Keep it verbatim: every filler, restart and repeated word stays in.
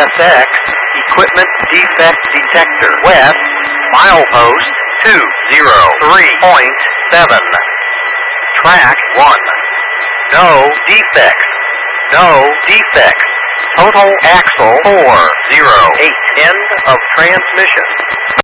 S X, equipment defect detector, west, milepost two zero three point seven. Track one. No defects. No defects. Total axle four zero eight. End of transmission.